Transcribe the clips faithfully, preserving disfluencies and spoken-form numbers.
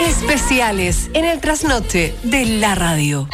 Especiales en el trasnoche de la radio.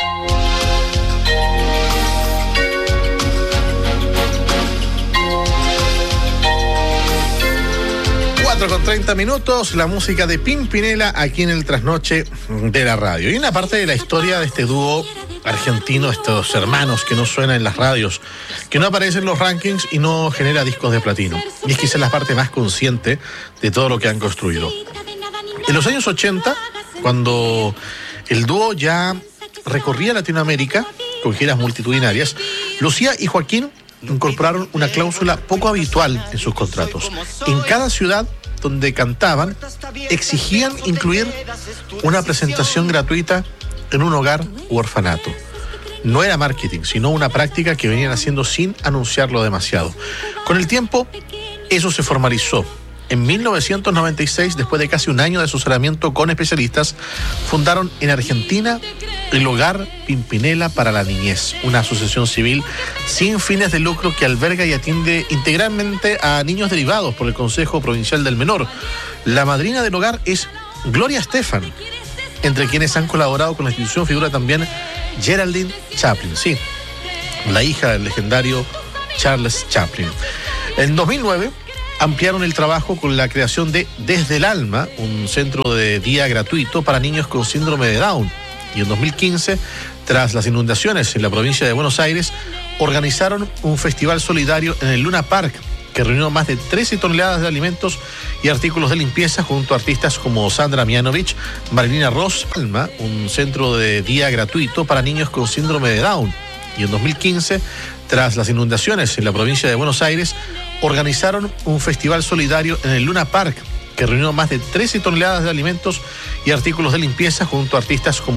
cuatro con treinta minutos, la música de Pimpinela aquí en el trasnoche de la radio. Y una parte de la historia de este dúo argentino, estos hermanos que no suenan en las radios, que no aparecen en los rankings y no genera discos de platino. Y es quizás la parte más consciente de todo lo que han construido. En los años ochenta, cuando el dúo ya recorría Latinoamérica con giras multitudinarias, Lucía y Joaquín incorporaron una cláusula poco habitual en sus contratos. En cada ciudad donde cantaban, exigían incluir una presentación gratuita en un hogar u orfanato. No era marketing, sino una práctica que venían haciendo sin anunciarlo demasiado. Con el tiempo, eso se formalizó. En mil novecientos noventa y seis, después de casi un año de asesoramiento con especialistas, fundaron en Argentina el Hogar Pimpinela para la Niñez, una asociación civil sin fines de lucro que alberga y atiende integralmente a niños derivados por el Consejo Provincial del Menor. La madrina del hogar es Gloria Estefan. Entre quienes han colaborado con la institución figura también Geraldine Chaplin, sí, la hija del legendario Charles Chaplin. En dos mil nueve ampliaron el trabajo con la creación de Desde el Alma, un centro de día gratuito para niños con síndrome de Down. Y en dos mil quince, tras las inundaciones en la provincia de Buenos Aires, organizaron un festival solidario en el Luna Park, que reunió más de trece toneladas de alimentos y artículos de limpieza junto a artistas como Sandra Mianovich, Marilina Ross, Alma, un centro de día gratuito para niños con síndrome de Down. Y en dos mil quince, tras las inundaciones en la provincia de Buenos Aires, organizaron un festival solidario en el Luna Park, que reunió más de trece toneladas de alimentos y artículos de limpieza junto a artistas como